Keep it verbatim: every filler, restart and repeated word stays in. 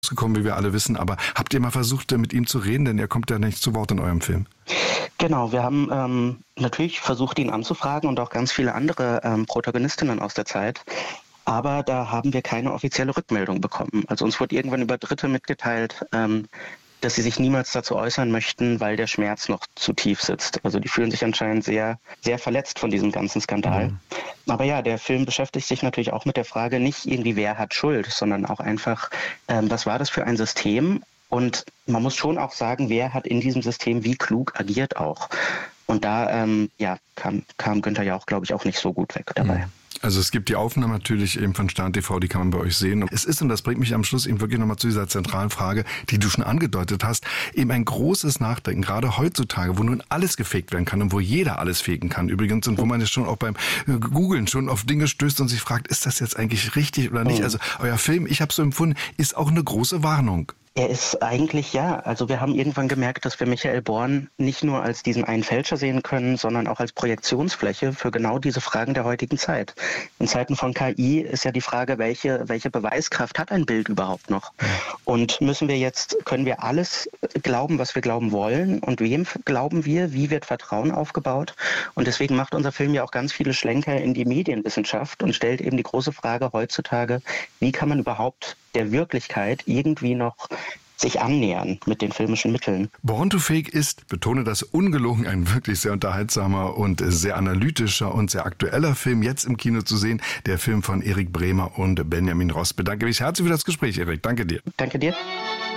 gekommen, wie wir alle wissen, aber habt ihr mal versucht, mit ihm zu reden, denn er kommt ja nicht zu Wort in eurem Film? Genau, wir haben ähm, natürlich versucht, ihn anzufragen und auch ganz viele andere ähm, Protagonistinnen aus der Zeit, aber da haben wir keine offizielle Rückmeldung bekommen. Also uns wurde irgendwann über Dritte mitgeteilt, ähm, dass sie sich niemals dazu äußern möchten, weil der Schmerz noch zu tief sitzt. Also die fühlen sich anscheinend sehr, sehr verletzt von diesem ganzen Skandal. Mhm. Aber ja, der Film beschäftigt sich natürlich auch mit der Frage, nicht irgendwie, wer hat Schuld, sondern auch einfach, ähm, was war das für ein System? Und man muss schon auch sagen, wer hat in diesem System wie klug agiert auch. Und da ähm, ja, kam, kam Günther Jauch, glaube ich, auch nicht so gut weg dabei. Mhm. Also es gibt die Aufnahme natürlich eben von Stern T V, die kann man bei euch sehen. Es ist, und das bringt mich am Schluss eben wirklich nochmal zu dieser zentralen Frage, die du schon angedeutet hast, eben ein großes Nachdenken, gerade heutzutage, wo nun alles gefaked werden kann und wo jeder alles faken kann übrigens und wo man jetzt schon auch beim Googlen schon auf Dinge stößt und sich fragt, ist das jetzt eigentlich richtig oder nicht? Mhm. Also euer Film, ich habe es so empfunden, ist auch eine große Warnung. Er ist eigentlich, ja, also wir haben irgendwann gemerkt, dass wir Michael Born nicht nur als diesen einen Fälscher sehen können, sondern auch als Projektionsfläche für genau diese Fragen der heutigen Zeit. In Zeiten von K I ist ja die Frage, welche, welche Beweiskraft hat ein Bild überhaupt noch? Und müssen wir jetzt, können wir alles glauben, was wir glauben wollen? Und wem glauben wir? Wie wird Vertrauen aufgebaut? Und deswegen macht unser Film ja auch ganz viele Schlenker in die Medienwissenschaft und stellt eben die große Frage heutzutage, wie kann man überhaupt der Wirklichkeit irgendwie noch sich annähern mit den filmischen Mitteln. Born to Fake ist, betone das ungelogen, ein wirklich sehr unterhaltsamer und sehr analytischer und sehr aktueller Film, jetzt im Kino zu sehen. Der Film von Erik Bremer und Benjamin Ross. Bedanke mich herzlich für das Gespräch, Erik. Danke dir. Danke dir.